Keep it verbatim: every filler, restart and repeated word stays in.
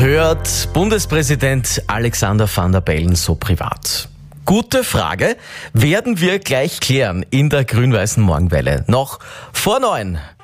hört Bundespräsident Alexander Van der Bellen so privat? Gute Frage, werden wir gleich klären in der grün-weißen Morgenwelle. Noch vor neun.